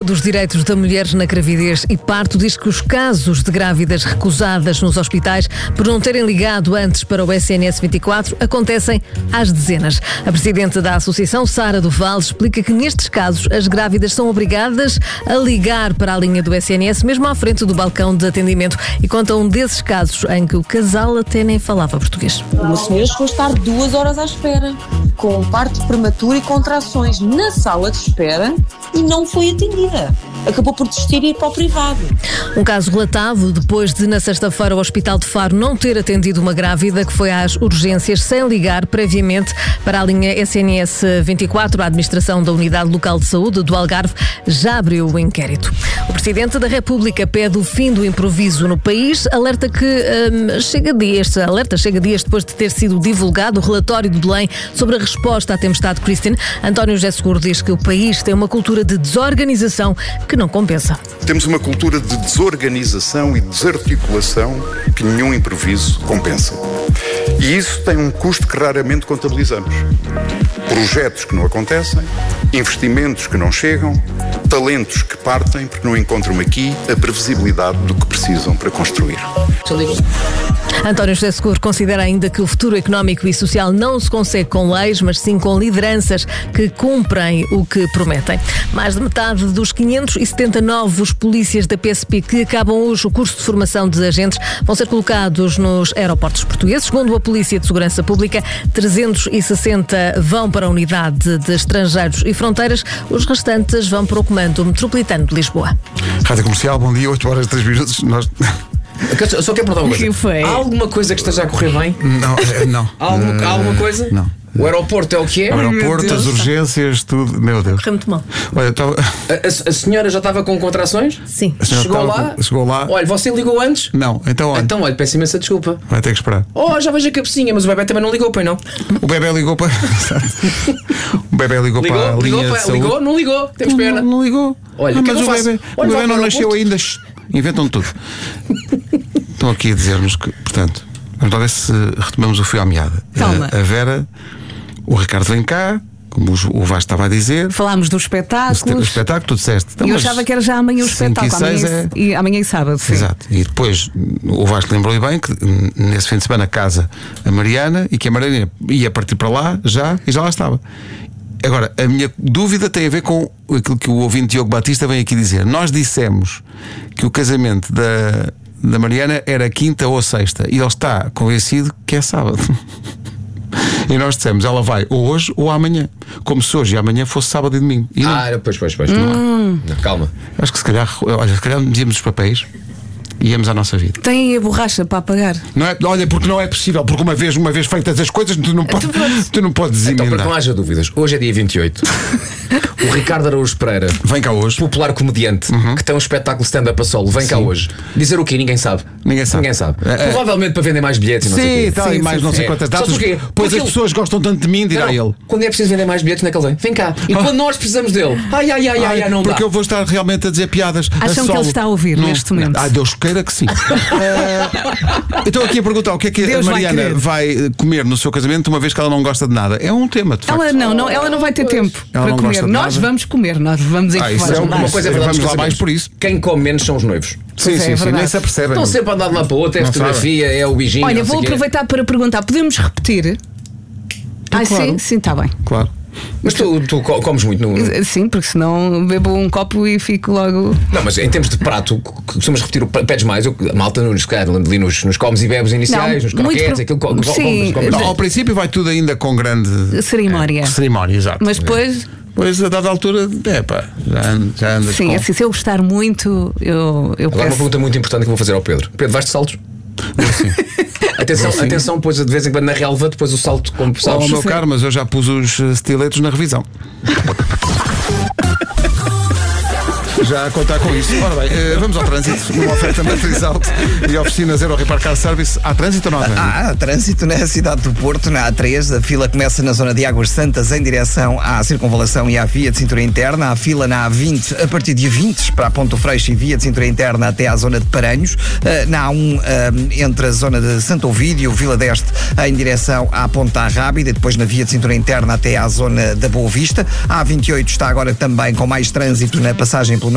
dos Direitos da Mulher na Gravidez e Parto diz que os casos de grávidas recusadas nos hospitais por não terem ligado antes para o SNS 24 acontecem às dezenas. A presidente da Associação, Sara do Val, explica que nestes casos as grávidas são obrigadas a ligar para a linha do SNS, mesmo à frente do balcão de atendimento, e conta um desses casos em que o casal até nem falava português. Uma senhora chegou a estar 2 horas à espera, com parto prematuro e contrações na sala de espera, e não foi atendida. Acabou por desistir e ir para o privado. Um caso relatado depois de, na sexta-feira, o Hospital de Faro não ter atendido uma grávida que foi às urgências sem ligar previamente para a linha SNS 24. A administração da Unidade Local de Saúde do Algarve já abriu o inquérito. O Presidente da República pede o fim do improviso no país, alerta chega dias depois de ter sido divulgado o relatório de Belém sobre a resposta à tempestade Christine. António José Seguro diz que o país tem uma cultura de desorganização que não compensa. Temos uma cultura de desorganização e desarticulação que nenhum improviso compensa. E isso tem um custo que raramente contabilizamos. Projetos que não acontecem, investimentos que não chegam, talentos que partem porque não encontram aqui a previsibilidade do que precisam para construir. António José Seguro considera ainda que o futuro económico e social não se consegue com leis, mas sim com lideranças que cumprem o que prometem. Mais de metade dos 570 novos polícias da PSP que acabam hoje o curso de formação de agentes vão ser colocados nos aeroportos portugueses. Segundo a Polícia de Segurança Pública, 360 vão para a Unidade de Estrangeiros e Fronteiras, os restantes vão para o Comando Metropolitano de Lisboa. Rádio Comercial, bom dia, 8 horas e 3 minutos. Eu só quero perguntar uma coisa. Foi? Há alguma coisa que esteja a correr bem? Não. Há alguma coisa? Não. O aeroporto é o que é? O aeroporto, as urgências, tudo. Meu Deus. Correu muito mal. Olha, A senhora já estava com contrações? Sim. Chegou lá. Olha, você ligou antes? Não, então olha. Então, olha, peço imensa desculpa. Vai ter que esperar. Já vejo a cabecinha, mas o bebê também não ligou, pois não? O bebê ligou para. O bebê ligou para a linha de saúde. Não ligou? Temos pena. Não ligou. Olha, mas o bebê não nasceu ainda. Inventam tudo. Estão aqui a dizer-nos que, portanto, vamos lá ver se retomamos o fio à meada. Calma. A Vera, o Ricardo vem cá, como o Vasco estava a dizer. Falámos do espetáculo. O espetáculo, tu disseste. E eu achava que era já amanhã o espetáculo. Amanhã e sábado, sim. Exato. E depois o Vasco lembrou-lhe bem que nesse fim de semana casa a Mariana e que a Mariana ia partir para lá e já lá estava. Agora, a minha dúvida tem a ver com aquilo que o ouvinte Diogo Batista vem aqui dizer. Nós dissemos que o casamento da Mariana era quinta ou sexta e ele está convencido que é sábado. E nós dissemos, ela vai ou hoje ou amanhã, como se hoje e amanhã fosse sábado e domingo. E pois. Não, calma. Acho que se calhar medíamos os papéis e íamos à nossa vida. Tem a borracha para apagar? Não é, olha, porque não é possível, porque uma vez feitas as coisas, tu não podes emendar. Então, para que não haja dúvidas, hoje é dia 28. O Ricardo Araújo Pereira, vem cá hoje, popular comediante, que tem um espetáculo stand-up a solo, vem cá hoje. Dizer o quê? Ninguém sabe. Provavelmente para vender mais bilhetes e não sei o quê. E mais não sei quantas datas. Pois as pessoas gostam tanto de mim, dirá ele. Quando é preciso vender mais bilhetes, onde é que ele vem? Vem cá. E quando nós precisamos dele, não dá. Porque eu vou estar realmente a dizer piadas. Acham que ele está a ouvir neste momento? Deus queira que sim. Estou aqui a perguntar o que é que a Mariana vai comer no seu casamento, uma vez que ela não gosta de nada. É um tema, de facto. Ela não vai ter tempo para comer. Nós vamos comer, nós vamos uma coisa é verdade. Vamos lá mais por isso. Quem come menos são os noivos. Sim, nem se apercebem. Estão sempre a andar de lá para o outro, é a fotografia, é o beijinho. Olha, vou aproveitar para perguntar, podemos repetir? Claro. Sim, está bem. Claro. Mas tu comes muito no... Sim, porque senão bebo um copo e fico logo... Não, mas em termos de prato, costumas repetir, pedes mais, malta ali nos comes e bebes iniciais, nos croquetes, aquilo comes. Ao princípio vai tudo ainda com grande cerimónia. Cerimónia, exato. Mas depois... Pois, a dada altura, já andas. Sim, assim, se eu gostar muito, eu Agora peço. Uma pergunta muito importante que vou fazer ao Pedro. Pedro, vais de saltos? Sim. Atenção, pois de vez em quando na relva, depois o salto, como sabes. Meu caro, mas eu já pus os estiletos na revisão. Já a contar com isso. Ora bem, vamos ao trânsito. Numa oferta Matriz Auto e oficinas Euro Repar Car Service. Há trânsito ou não? Há trânsito na cidade do Porto, na A3. A fila começa na zona de Águas Santas em direção à circunvalação e à via de cintura interna. Há fila na A20 a partir de 20 para a Ponto Freixo e via de cintura interna até à zona de Paranhos. Na A1 entre a zona de Santo Ovídio, Vila d'Este em direção à Ponta Rábida e depois na via de cintura interna até à zona da Boa Vista. A A28 está agora também com mais trânsito na passagem pelo